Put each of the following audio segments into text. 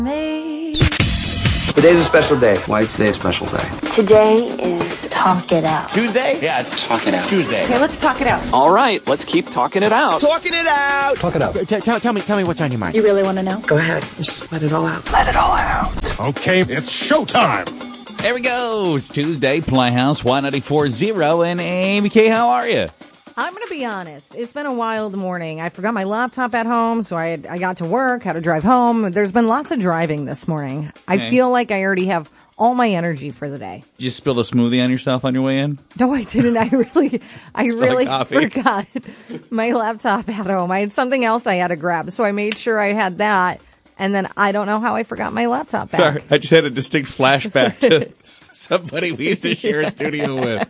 Today's a special day. Why is today a special day? Today is Talk It Out. Tuesday? Yeah, it's Talk It Out. Tuesday. Okay, let's talk it out. All right, let's keep talking it out. Talking it out. Talk it out. Tell me what's on your mind. You really want to know? Go ahead. Just let it all out. Let it all out. Okay, it's showtime. There we go. It's Tuesday, Playhouse 194.0, and Amy K, how are you? I'm going to be honest. It's been a wild morning. I forgot my laptop at home, so I got to work, had to drive home. There's been lots of driving this morning. I feel like I already have all my energy for the day. Did you spill a smoothie on yourself on your way in? No, I didn't. I really coffee. forgot my laptop at home. I had something else I had to grab, so I made sure I had that. And then I don't know how I forgot my laptop back. Sorry, I just had a distinct flashback to somebody we used to share a studio with.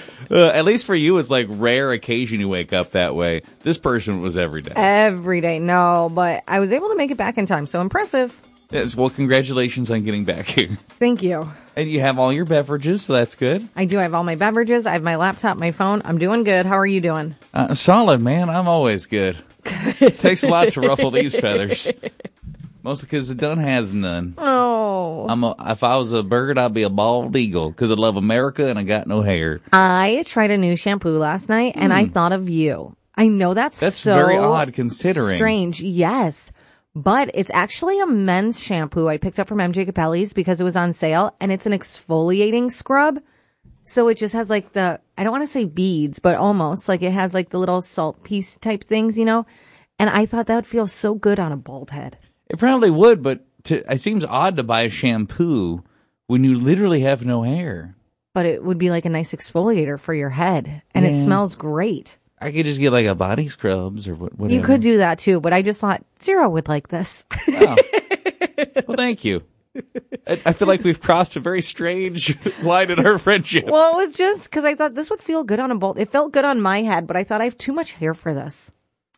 At least for you, it's like rare occasion you wake up that way. This person was every day. Every day, no, but I was able to make it back in time, so impressive. Yes, well, congratulations on getting back here. Thank you. And you have all your beverages, so that's good. I do. I have all my beverages. I have my laptop, my phone. I'm doing good. How are you doing? Solid, man. I'm always good. Takes a lot to ruffle these feathers. Mostly because it done has none. Oh. If I was a bird, I'd be a bald eagle because I love America and I got no hair. I tried a new shampoo last night and I thought of you. I know that's so very odd considering. Strange, yes. But it's actually a men's shampoo I picked up from MJ Capelli's because it was on sale, and it's an exfoliating scrub. So it just has like I don't want to say beads, but almost like it has like the little salt piece type things, you know? And I thought that would feel so good on a bald head. It probably would, but it seems odd to buy a shampoo when you literally have no hair. But it would be like a nice exfoliator for your head, and it smells great. I could just get like a body scrubs or whatever. You could do that too, but I just thought Zero would like this. Oh. Well, thank you. I feel like we've crossed a very strange line in our friendship. Well, it was just because I thought this would feel good on a bald. It felt good on my head, but I thought I have too much hair for this.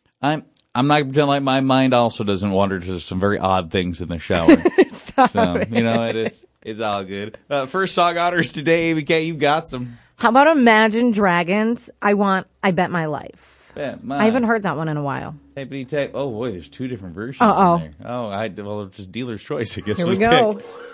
I'm not pretending like my mind also doesn't wander to some very odd things in the shower. So, you know, it's all good. First song honors today, ABK, you've got some. How about Imagine Dragons? I Bet My Life. I haven't heard that one in a while. Tapey tape. Oh, boy, there's two different versions Uh-oh. in there. Oh, well, just dealer's choice, I guess. Here we go. Pick.